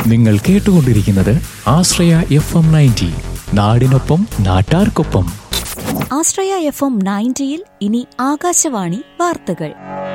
നിങ്ങൾ കേട്ടുകൊണ്ടിരിക്കുന്നത് ആശ്രയ FM 90, നാടിനൊപ്പം നാട്ടാർക്കൊപ്പം. ആശ്രയ FM 90-ൽ ഇനി ആകാശവാണി വാർത്തകൾ.